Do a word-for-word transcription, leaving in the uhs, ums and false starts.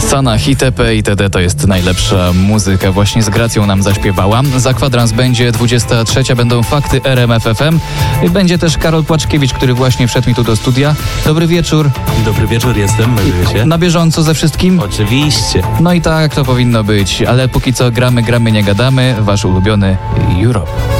Stanach itp. itd. To jest najlepsza muzyka. Właśnie z Gracją nam zaśpiewała. Za kwadrans będzie dwudziesta trzecia, będą fakty R M F F M. Będzie też Karol Płaczkiewicz, który właśnie wszedł mi tu do studia. Dobry wieczór. Dobry wieczór, jestem, melduję się. Na bieżąco ze wszystkim? Oczywiście. No i tak to powinno być, ale póki co gramy, gramy, nie gadamy. Wasz ulubiony Europe.